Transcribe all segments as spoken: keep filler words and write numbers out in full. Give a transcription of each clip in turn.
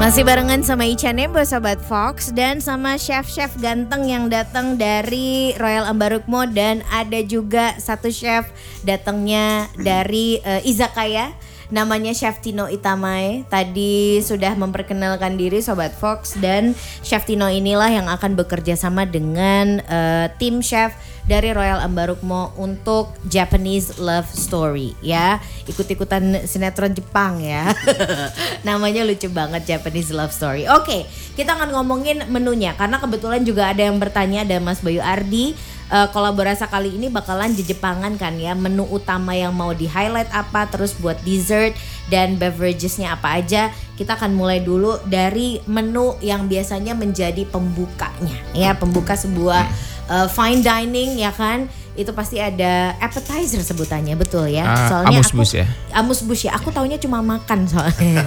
Masih barengan sama Ica Nembo Sobat Fox dan sama chef-chef ganteng yang datang dari Royal Ambarukmo, dan ada juga satu chef datangnya dari uh, Izakaya. Namanya Chef Tino Itamae. Tadi sudah memperkenalkan diri Sobat Fox, dan Chef Tino inilah yang akan bekerja sama dengan uh, tim chef dari Royal Ambarukmo untuk Japanese Love Story ya. Ikut-ikutan sinetron Jepang ya. Namanya lucu banget, Japanese Love Story. Oke, kita akan ngomongin menunya karena kebetulan juga ada yang bertanya, ada Mas Bayu Ardi. Uh, kolaborasi kali ini bakalan jejepangan kan ya, menu utama yang mau di highlight apa, terus buat dessert dan beveragesnya apa aja. Kita akan mulai dulu dari menu yang biasanya menjadi pembukanya ya, pembuka sebuah uh, fine dining ya kan. Itu pasti ada appetizer sebutannya, betul ya? Uh, Soalnya amusbus aku, ya. Amusbus ya. Aku taunya cuma makan soalnya.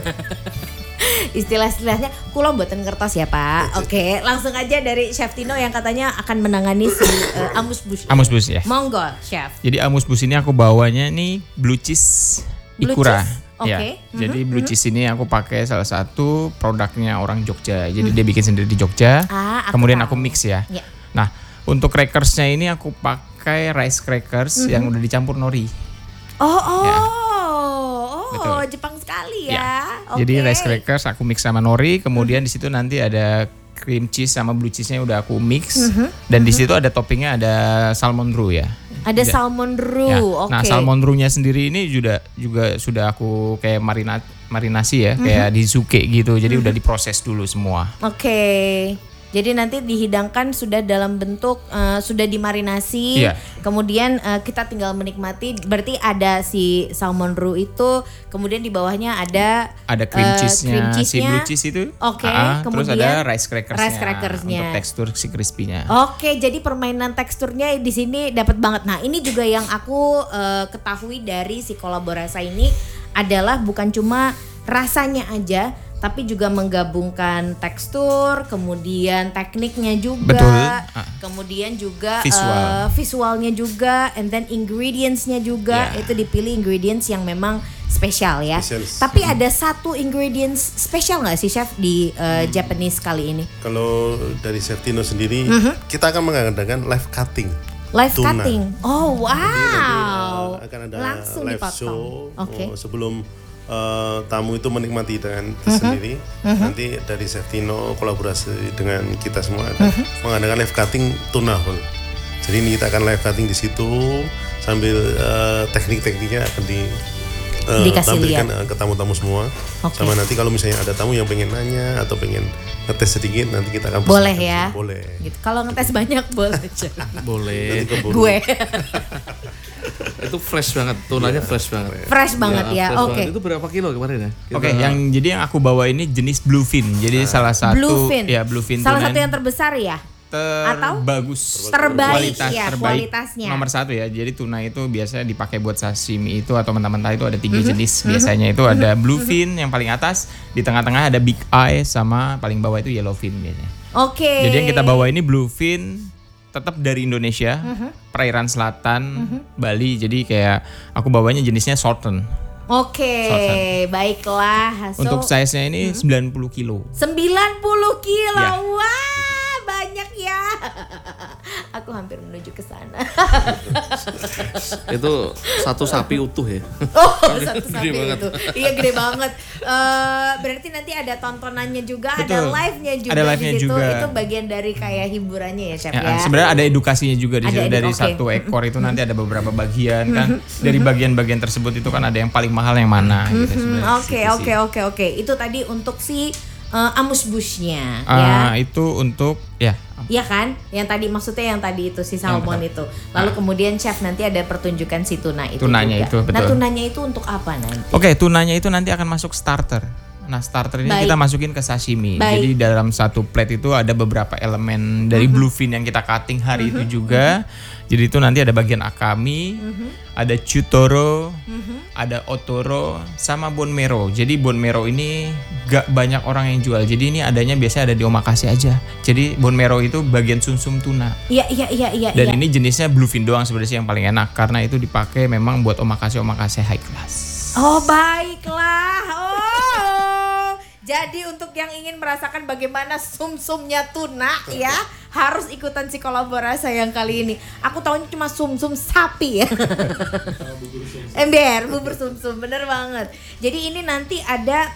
Istilah-istilahnya kulo mboten kertas ya Pak. Oke, langsung aja dari Chef Tino yang katanya akan menangani si uh, amusbus. Amusbus ya. Monggo, Chef. Jadi amusbus ini aku bawanya nih blue cheese Blue Ikura. cheese? Oke. Ya. Mm-hmm. Jadi blue cheese ini aku pakai salah satu produknya orang Jogja. Jadi mm. dia bikin sendiri di Jogja. Ah, aku Kemudian tahu. aku mix ya. Ya. Nah, untuk crackersnya ini aku pakai rice crackers mm-hmm. yang udah dicampur nori. Oh, oh. Ya. Oh, Betul. Jepang sekali ya. Ya. Okay. Jadi rice crackers aku mix sama nori, kemudian mm-hmm. di situ nanti ada cream cheese sama blue cheese-nya udah aku mix, mm-hmm. dan di situ ada toppingnya ada salmon roux ya. Ada ya. salmon roux, Ya. oke. Nah, salmon roux-nya sendiri ini juga juga sudah aku kayak marina, marinasi ya, mm-hmm. kayak di zuke gitu. Jadi mm-hmm. udah diproses dulu semua. Oke. Okay. Jadi nanti dihidangkan sudah dalam bentuk uh, sudah dimarinasi, yeah. kemudian uh, kita tinggal menikmati. Berarti ada si salmon roux itu, kemudian di bawahnya ada ada cream uh, cheese-nya, cream si blue cheese itu. Oke, okay. kemudian terus ada rice crackers-nya, rice crackers-nya untuk tekstur si crispy-nya. Oke, jadi permainan teksturnya di sini dapat banget. Nah, ini juga yang aku uh, ketahui dari si kolaborasi ini adalah bukan cuma rasanya aja, tapi juga menggabungkan tekstur, kemudian tekniknya juga, Betul. kemudian juga Visual. uh, visualnya juga, and then ingredients-nya juga, yeah. itu dipilih ingredients yang memang spesial ya. Spesialis. Tapi ada satu ingredients spesial nggak sih Chef di uh, hmm. Japanese kali ini? Kalau dari Chef Tino sendiri, mm-hmm. kita akan mengadakan live cutting. Live tuna. cutting, oh wow. Jadi nanti, uh, akan ada langsung live dipotong. show Okay. uh, sebelum Uh, tamu itu menikmati dengan tersendiri. Uh-huh. Uh-huh. Nanti dari Chef Tino kolaborasi dengan kita semua akan uh-huh. mengadakan live cutting tuna. Jadi ini kita akan live cutting di situ sambil uh, teknik-tekniknya akan di uh, tampilkan uh, ke tamu-tamu semua. Okay. Sama nanti kalau misalnya ada tamu yang pengen nanya atau pengen ngetes sedikit, nanti kita akan boleh ya. Boleh. Gitu. Kalau ngetes banyak boleh. Boleh. Gue. Itu fresh banget, tunanya yeah. fresh banget. Fresh banget ya, ya. Oke. Okay. Itu berapa kilo kemarin ya? Oke, okay, yang jadi yang aku bawa ini jenis bluefin. Jadi uh, salah satu bluefin. Ya, bluefin salah satu yang terbesar ya? Terbagus. Terbaik kualitas, ya, terbaik, kualitasnya. Nomor satu ya. Jadi tuna itu biasanya dipakai buat sashimi itu atau mentah-mentah itu ada tiga mm-hmm. jenis. Biasanya itu mm-hmm. ada bluefin yang paling atas, di tengah-tengah ada big eye, sama paling bawah itu yellowfin biasanya. Oke. Okay. Jadi yang kita bawa ini bluefin tetap dari Indonesia, uh-huh. perairan selatan, uh-huh. Bali. Jadi kayak aku bawanya jenisnya Southern. Oke, okay, baiklah. So, untuk size-nya ini uh-huh. sembilan puluh kilo. sembilan puluh kilo, ya. Wah banyak ya. Aku hampir menuju ke sana. Itu satu sapi utuh ya? Oh, satu sapi banget. utuh. Iya gede banget. Uh, berarti nanti ada tontonannya juga, Betul. ada live-nya juga. Ada live-nya di situ. juga. Itu bagian dari kayak hiburannya ya, Chef ya. ya? Sebenarnya ada edukasinya juga di situ. Dari okay. satu ekor itu nanti ada beberapa bagian kan. Dari bagian-bagian tersebut itu kan ada yang paling mahal yang mana. Oke, oke, oke, oke. Itu tadi untuk si Uh, amusbusnya uh, ya. Itu untuk ya. Iya kan? Yang tadi maksudnya yang tadi itu si salmon itu. Lalu uh. kemudian chef nanti ada pertunjukan si tuna itu tunanya juga. itu, betul. Nah, tunanya itu untuk apa nanti? Oke, okay, tunanya itu nanti akan masuk starter. Nah, starter ini Baik. kita masukin ke sashimi. Baik. Jadi dalam satu plate itu ada beberapa elemen dari uh-huh. bluefin yang kita cutting hari uh-huh. itu juga. Uh-huh. Jadi itu nanti ada bagian akami, uh-huh. ada chutoro, uh-huh. ada otoro, sama bone marrow. Jadi bone marrow ini gak banyak orang yang jual. Jadi ini adanya biasanya ada di omakase aja. Jadi bone marrow itu bagian sumsum tuna. Iya iya iya iya. Dan ya. ini jenisnya bluefin doang sebenarnya yang paling enak karena itu dipakai memang buat omakase omakase high class. Oh baiklah. Oh Jadi untuk yang ingin merasakan bagaimana sum-sumnya tuna ya, harus ikutan si kolaborasi yang kali ini. Aku tahunya cuma sum-sum sapi ya. Ember, bubur sum-sum, bener banget. Jadi ini nanti ada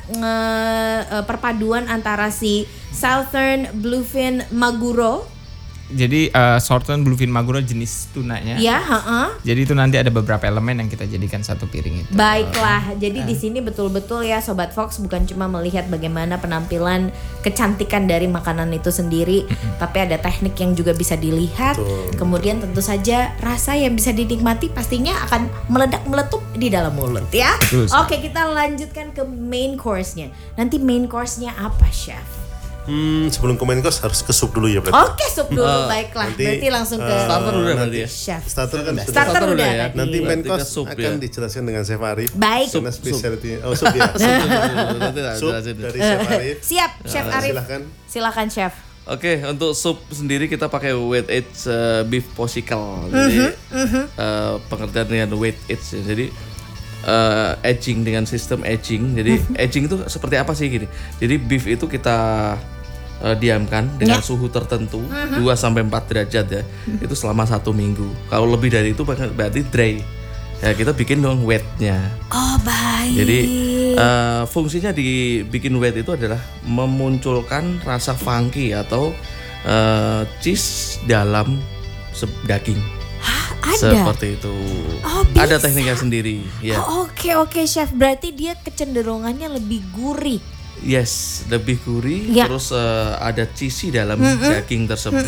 uh, perpaduan antara si Southern Bluefin Maguro. Jadi uh, Southern Bluefin Maguro jenis tunanya. Ya, heeh. Jadi itu nanti ada beberapa elemen yang kita jadikan satu piring itu. Baiklah, jadi di sini betul-betul ya Sobat Fox bukan cuma melihat bagaimana penampilan kecantikan dari makanan itu sendiri, tapi ada teknik yang juga bisa dilihat. Betul. Kemudian tentu saja rasa yang bisa dinikmati pastinya akan meledak meletup di dalam mulut ya. Betul, Oke, kita lanjutkan ke main course-nya. Nanti main course-nya apa, Chef? Hmm, sebelum ke main course harus ke sup dulu ya berarti. Oke, sup dulu. Uh, Baiklah, nanti, berarti langsung ke uh, Starter udah nanti- berarti ya. Chef. Starter kan sudah. Starter Starter udah udah ya. tadi. Nanti main Berarti ke course sup, akan ya. dijelaskan dengan Chef Arif. Baik. Karena spesialty. Oh, sup ya. Nanti tak Sup jelasin. dari Chef Arif. Siap, Chef Uh, Arif. Silahkan. Silakan, Chef. Oke, untuk sup sendiri kita pakai weight age uh, beef possicle. Jadi uh, pengertian dengan weight age ya. Jadi uh, aging dengan sistem aging. Jadi aging itu seperti apa sih gini? Jadi beef itu kita uh, diamkan dengan Ya. suhu tertentu dua sampai empat derajat ya. Itu selama satu minggu. Kalau lebih dari itu berarti dry. Ya kita bikin dong wetnya. Oh, baik. Jadi uh, fungsinya dibikin wet itu adalah memunculkan rasa funky atau uh, cheese dalam se- daging. Hah, ada? Seperti itu. Oh, bisa. Ada tekniknya sendiri. Ya. Oh, oke oke Chef, berarti dia kecenderungannya lebih gurih. Yes, lebih gurih. Ya. Terus uh, ada cheesy dalam daging tersebut.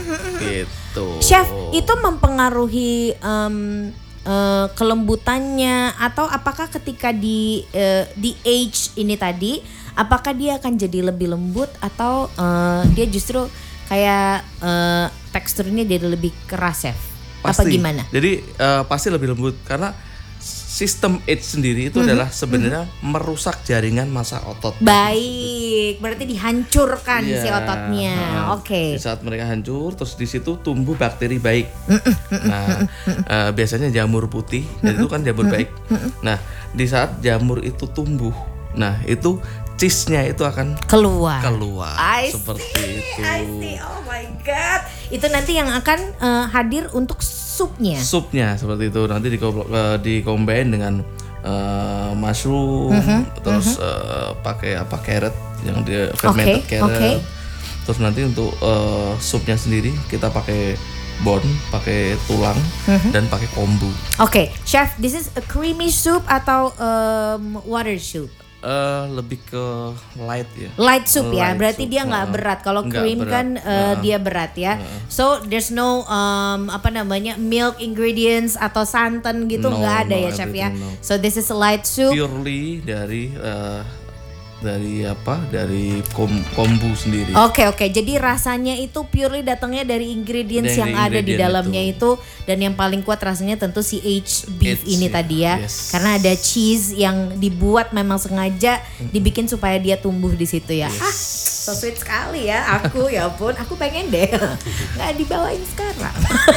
Gitu. Chef, itu mempengaruhi em, eh, kelembutannya atau apakah ketika di eh, di age ini tadi, apakah dia akan jadi lebih lembut atau eh, dia justru kayak eh, teksturnya jadi lebih keras, Chef? Apa Pasti. gimana? Jadi uh, pasti lebih lembut karena sistem age sendiri itu adalah sebenarnya merusak jaringan masa otot. Baik, berarti dihancurkan Iya. si ototnya. Nah, Oke. Di saat mereka hancur, terus di situ tumbuh bakteri baik. Nah, eh, biasanya jamur putih, dan itu kan jamur baik. Nah, di saat jamur itu tumbuh, nah itu cheese-nya itu akan Keluar. keluar I seperti see, itu. I see. Oh my god. Itu nanti yang akan eh, hadir untuk supnya. Supnya seperti itu nanti di di combine dengan eh, mushroom, terus eh, pakai apa carrot yang dia fermented Oke, carrot. oke. Terus nanti untuk eh, supnya sendiri kita pakai bone, pakai tulang dan pakai kombu. Oke, Chef, this is a creamy soup atau um, water soup? Eh, lebih ke light ya. Light soup ya, Light berarti soup, dia nggak uh-uh. berat. Kalau Nggak cream berat, kan uh, uh-uh. dia berat ya. So there's no um, apa namanya milk ingredients atau santan gitu No, nggak ada no, ya, Chef ya. everything, no. So this is a light soup. Purely dari eh, dari apa? Dari kom- kombu sendiri. Oke oke, jadi rasanya itu purely datangnya dari ingredients Dari yang ada di ingredient dalamnya itu. dan yang paling kuat rasanya tentu si aged beef Aged, ini ya. tadi ya, Yes. karena ada cheese yang dibuat memang sengaja dibikin supaya dia tumbuh di situ ya. Ah, so sweet sekali ya, aku ya pun, aku pengen deh, nggak dibawain sekarang,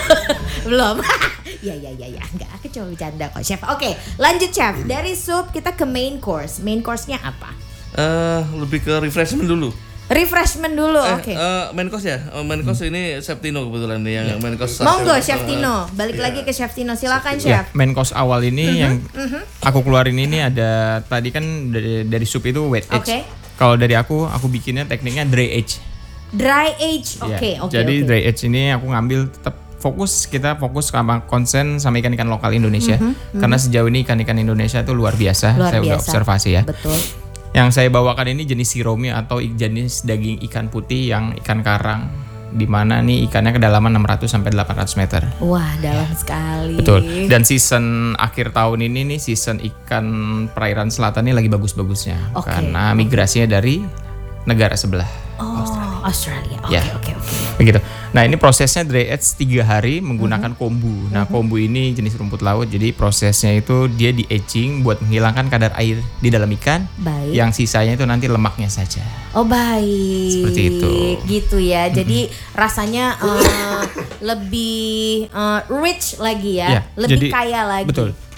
belum. Ya ya ya ya, nggak, aku cuma bercanda kok, Chef. Oke, lanjut Chef, dari sup kita ke main course. Main course-nya apa? Eh, lebih ke refreshment dulu. Refreshment dulu, Eh, oke. eh, main course ya, Eh, main course ini Chef Tino kebetulan nih yang main course. Monggo Eh, Chef Tino, balik Iya. lagi ke Chef Tino, silakan Ya, Chef. main course awal ini yang aku keluarin ini ada tadi kan dari, dari sup itu wet age. Oke. Kalau dari aku, aku bikinnya tekniknya dry age. Dry age, oke Ya, oke. Jadi oke. dry age ini aku ngambil tetap fokus kita fokus sama konsen sama ikan-ikan lokal Indonesia. Karena sejauh ini ikan-ikan Indonesia itu luar biasa. Luar Saya udah biasa. observasi ya. Betul. Yang saya bawakan ini jenis siromi atau ik- jenis daging ikan putih yang ikan karang, di mana nih ikannya kedalaman enam ratus sampai delapan ratus meter. Wah, dalam sekali. Betul. Dan season akhir tahun ini nih season ikan perairan selatan ini lagi bagus-bagusnya Oke, karena migrasinya dari negara sebelah. Oh, Australia. Oke Ya. oke oke. Begitu. Nah, ini prosesnya dry age tiga hari menggunakan kombu. Nah, kombu ini jenis rumput laut. Jadi prosesnya itu dia di aging buat menghilangkan kadar air di dalam ikan. Baik. Yang sisanya itu nanti lemaknya saja. Oh baik. Seperti itu. Gitu ya. Jadi rasanya eh, lebih eh, rich lagi ya, Ya, lebih jadi- kaya lagi. Betul.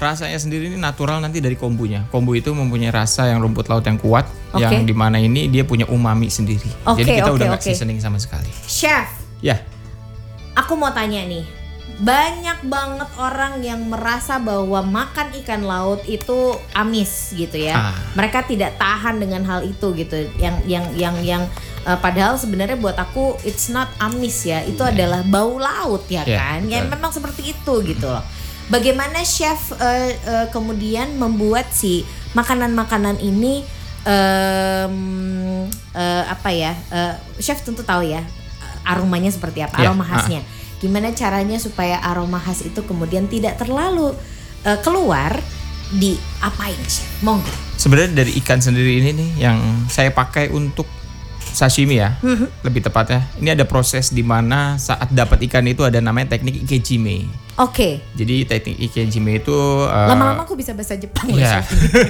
rasanya sendiri ini natural nanti dari kombunya. Kombu itu mempunyai rasa yang rumput laut yang kuat, Okay. yang dimana ini dia punya umami sendiri. Okay, Jadi kita okay, udah nggak okay. seasoning sama sekali. Chef, Ya, aku mau tanya nih. Banyak banget orang yang merasa bahwa makan ikan laut itu amis gitu ya. Ah. Mereka tidak tahan dengan hal itu gitu. Yang yang yang yang uh, padahal sebenarnya buat aku it's not amis ya. Itu Yeah. adalah bau laut ya Yeah, kan. Ya betul. memang seperti itu gitu loh. Bagaimana chef uh, uh, kemudian membuat si makanan-makanan ini um, uh, apa ya? Uh, chef tentu tahu ya aromanya seperti apa, Yeah, aroma khasnya. Gimana caranya supaya aroma khas itu kemudian tidak terlalu uh, keluar di apain chef? Monggo. sebenarnya dari ikan sendiri ini nih yang saya pakai untuk sashimi ya, lebih tepatnya. Ini ada proses di mana saat dapat ikan itu ada namanya teknik ikejime. Oke. Jadi teknik ikejime itu uh, Lama-lama aku bisa bahasa Jepang loh, ya. chef.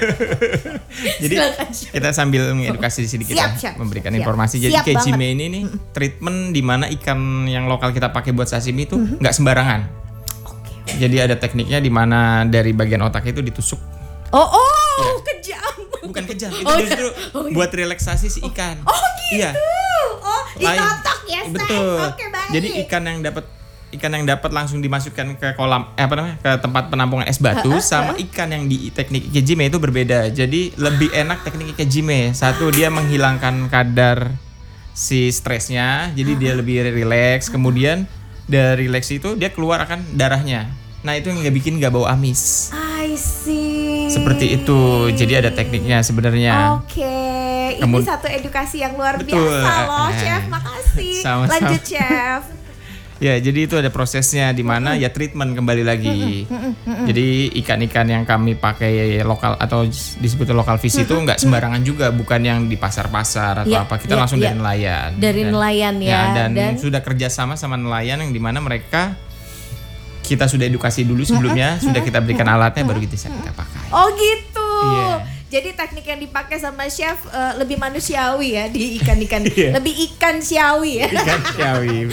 Jadi Silakan, chef. kita sambil mengedukasi sedikit Siap, ya, chef. memberikan Siap. informasi. Jadi Siap ikejime ini nih treatment di mana ikan yang lokal kita pakai buat sashimi itu nggak sembarangan. Oke. Jadi ada tekniknya di mana dari bagian otak itu ditusuk. Oh, oh, kejam. Bukan kejam, itu Oh, justru oh, iya. buat relaksasi si ikan. Oh, gitu. Iya. Oh, Lain. ditotok ya, Chef. Betul. Oke, baik. Jadi ikan yang dapat ikan yang dapat langsung dimasukkan ke kolam eh, apa namanya? Ke tempat penampungan es batu sama ikan yang di teknik ikejime itu berbeda. Jadi lebih enak teknik ikejime. Satu, dia menghilangkan kadar si stresnya, jadi dia lebih rileks. Kemudian dari rileks itu dia keluar akan darahnya. Nah, itu yang nggak bikin nggak bau amis. I see. Seperti itu. Jadi ada tekniknya sebenarnya. Oke, ini Kemud- satu edukasi yang luar Betul. biasa loh, Eh, chef. Makasih. sama-sama. Lanjut, chef. Ya, jadi itu ada prosesnya di mana ya treatment kembali lagi. Jadi ikan-ikan yang kami pakai lokal atau disebut lokal fish itu nggak sembarangan juga, bukan yang di pasar-pasar atau Ya, apa. Kita ya, langsung ya. dari nelayan. Dari Dan- nelayan ya, dan, dan- sudah kerjasama sama nelayan yang di mana mereka kita sudah edukasi dulu sebelumnya, sudah kita berikan alatnya baru kita bisa kita pakai. Oh gitu. Iya. Jadi teknik yang dipakai sama chef eh, lebih manusiawi ya di ikan-ikan, Iya. lebih ikan siawi ya. Ikan siawi.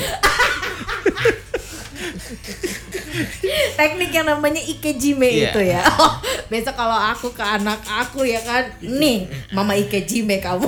Teknik yang namanya ikejime Iya. itu ya. Oh, besok kalau aku ke anak aku ya kan, nih Mama ikejime kamu.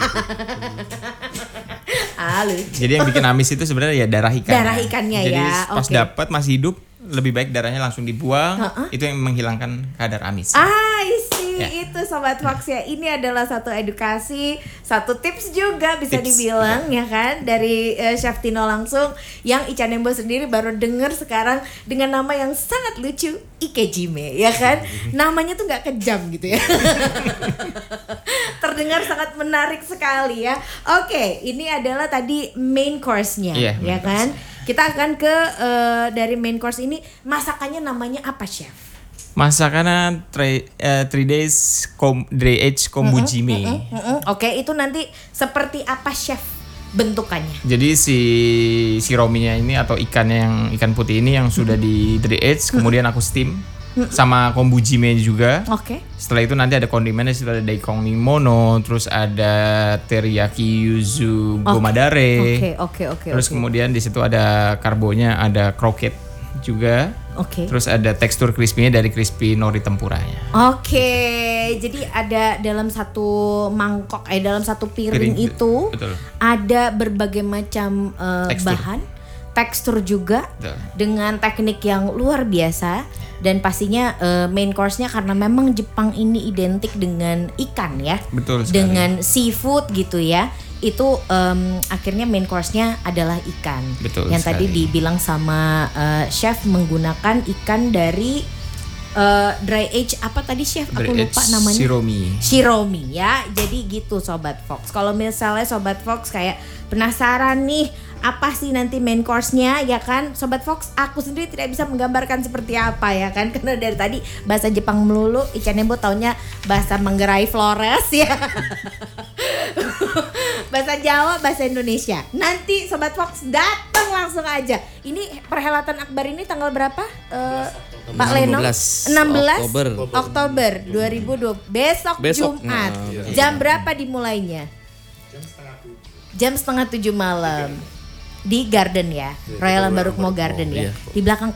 Ah, lucu. Jadi yang bikin amis itu sebenarnya ya darah ikan. Darah ikannya Jadi ya, pas oke. dapat masih hidup, lebih baik darahnya langsung dibuang. Uh-uh. Itu yang menghilangkan kadar amis. Ah, isi Ya. itu Sobat Fox ya. Ini adalah satu edukasi, satu tips juga bisa Tips, dibilang ya kan dari eh, Chef Tino langsung yang Ichanembo sendiri baru dengar sekarang dengan nama yang sangat lucu, Ikejime ya kan. Namanya tuh nggak kejam gitu ya. Terdengar sangat menarik sekali ya. Oke, ini adalah tadi main course-nya Iya, ya main kan. Kita akan ke eh, dari main course ini, masakannya namanya apa, Chef? Masakannya three, uh, three days kom, dry age kombujime. Mm-mm. Oke, itu nanti seperti apa chef bentukannya? Jadi si si rominya ini atau ikannya yang ikan putih ini yang sudah di dry age, kemudian aku steam sama kombujime juga. Oke. Setelah itu nanti ada kondimennya, situ ada daikon nimono, terus ada teriyaki yuzu gomadare. Oke, oke, oke. Terus oke. kemudian di situ ada karbonya, ada kroket juga. Oke. Terus ada tekstur crispy-nya dari crispy nori tempuranya. Oke, jadi ada dalam satu mangkok, eh dalam satu piring, Piring, itu betul. ada berbagai macam eh, Tekstur. bahan, tekstur juga Betul. dengan teknik yang luar biasa dan pastinya eh, main course-nya karena memang Jepang ini identik dengan ikan ya, Betul sekali. dengan seafood gitu ya. Itu em, akhirnya main course-nya adalah ikan. Betul Yang tadi sekali. dibilang sama eh, chef menggunakan ikan dari eh, dry age apa tadi chef? Aku Dry lupa age namanya. shiromi. Shiromi ya. Jadi gitu Sobat Fox. Kalau misalnya Sobat Fox kayak penasaran nih apa sih nanti main course-nya ya kan Sobat Fox, aku sendiri tidak bisa menggambarkan seperti apa ya kan, karena dari tadi bahasa Jepang melulu, Ichanembo taunya bahasa Manggarai Flores ya. Bahasa Jawa, bahasa Indonesia. Nanti Sobat Fox datang langsung aja. Ini perhelatan Akbar ini tanggal berapa? Eh, Pak Leno? enam belas enam belas Oktober. Oktober dua ribu dua puluh. Besok, Besok. Jumat. Nah, Jam berapa dimulainya? Jam setengah tujuh malam. Di Garden ya, Royal Ambarukmo Garden ya. iya. Di belakang K